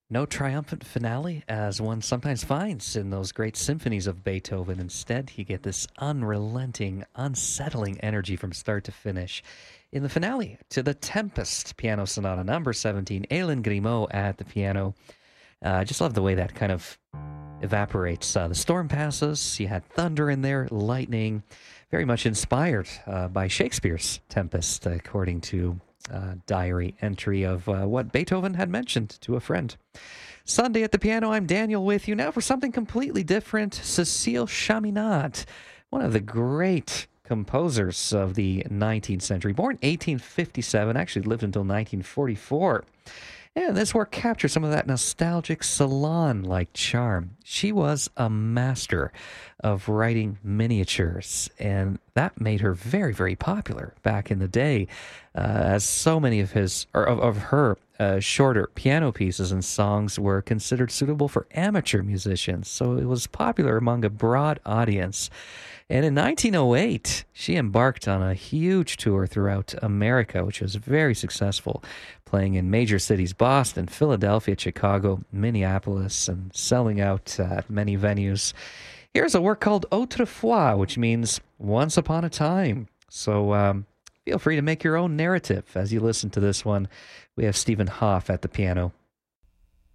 No triumphant finale, as one sometimes finds in those great symphonies of Beethoven. Instead, you get this unrelenting, unsettling energy from start to finish. In the finale to The Tempest, Piano Sonata number 17, Hélène Grimaud at the piano. I just love the way that kind of evaporates. The storm passes, you had thunder in there, lightning, very much inspired by Shakespeare's Tempest, according to diary entry of what Beethoven had mentioned to a friend. Sunday at the piano, I'm Daniel with you now for something completely different. Cécile Chaminade, one of the great composers of the 19th century, born 1857, actually lived until 1944. And this work captures some of that nostalgic salon-like charm. She was a master of writing miniatures, and that made her very, very popular back in the day, as so many of her shorter piano pieces and songs were considered suitable for amateur musicians. So it was popular among a broad audience. And in 1908, she embarked on a huge tour throughout America, which was very successful, playing in major cities Boston, Philadelphia, Chicago, Minneapolis, and selling out at many venues. Here's a work called Autrefois, which means once upon a time. So feel free to make your own narrative as you listen to this one. We have Stephen Hoff at the piano.